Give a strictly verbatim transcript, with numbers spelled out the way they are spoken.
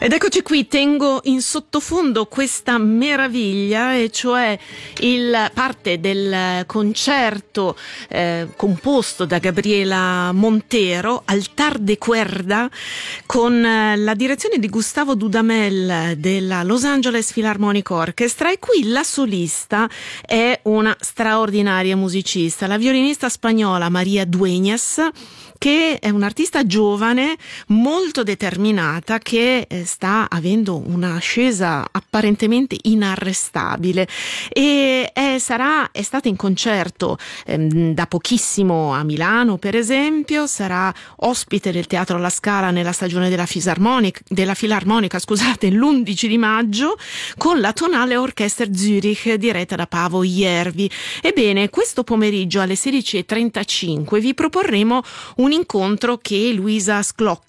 Ed eccoci qui, tengo in sottofondo questa meraviglia, e cioè il parte del concerto eh, composto da Gabriela Montero, Altar de Cuerda, con la direzione di Gustavo Dudamel della Los Angeles Philharmonic Orchestra. E qui la solista è una straordinaria musicista, la violinista spagnola Maria Dueñas, che è un'artista giovane, molto determinata, che sta avendo un'ascesa apparentemente inarrestabile, e è, sarà, è stata in concerto ehm, da pochissimo a Milano, per esempio, sarà ospite del Teatro La Scala nella stagione della Fisarmonica, della Filarmonica, scusate, l'undici di maggio, con la Tonale Orchester Zürich, diretta da Paavo Järvi. Ebbene, questo pomeriggio alle sedici e trentacinque vi proporremo un incontro che Luisa Sclocchi,